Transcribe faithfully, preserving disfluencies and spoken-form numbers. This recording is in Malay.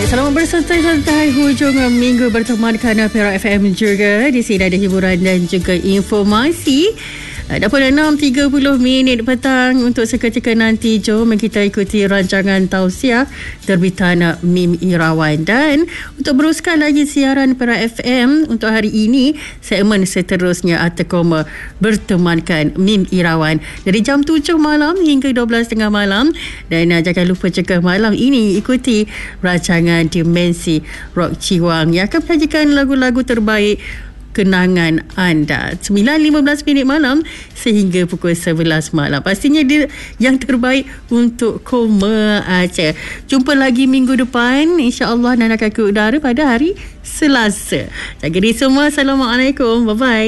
Selamat bersantai-santai hujung minggu bertemankan Perak F M juga. Di sini ada hiburan dan juga informasi. Dah pada enam tiga puluh minit petang untuk seketika nanti, jom kita ikuti rancangan tausiah terbitan Mim Irawan. Dan untuk beruskan lagi siaran Perak F M untuk hari ini, segmen seterusnya Atakoma bertemankan Mim Irawan dari jam tujuh malam hingga dua belas tiga puluh malam. Dan uh, jangan lupa juga malam ini ikuti rancangan Dimensi Rock Ciwang yang akan menyajikan lagu-lagu terbaik kenangan anda. sembilan lima belas minit malam sehingga pukul sebelas malam. Pastinya dia yang terbaik untuk Koma Aceh. Jumpa lagi minggu depan, insya-Allah, dan akan ke udara pada hari Selasa. Jaga diri semua. Assalamualaikum. Bye bye.